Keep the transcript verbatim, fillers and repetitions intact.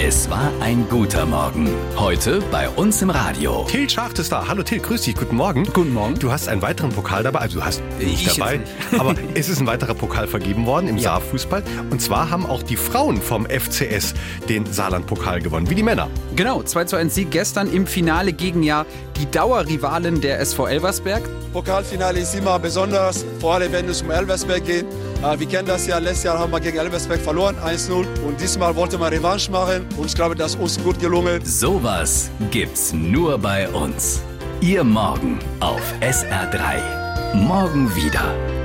Es war ein guter Morgen. Heute bei uns im Radio. Till Schacht ist da. Hallo Till, grüß dich. Guten Morgen. Guten Morgen. Du hast einen weiteren Pokal dabei. Also du hast nicht Ich dabei, jetzt nicht. aber es ist ein weiterer Pokal vergeben worden im Ja. Saarfußball. Und zwar haben auch die Frauen vom F C S den Saarland-Pokal gewonnen, wie die Männer. Genau, zwei zu eins Sieg gestern im Finale gegen ja die Dauerrivalen der S V Elversberg. Pokalfinale ist immer besonders, vor allem wenn es um Elversberg geht. Äh, wir kennen das ja, letztes Jahr haben wir gegen Elversberg verloren, eins null. Und diesmal wollten wir Revanche machen und ich glaube, das ist uns gut gelungen. Sowas gibt's nur bei uns. Ihr Morgen auf S R drei. Morgen wieder.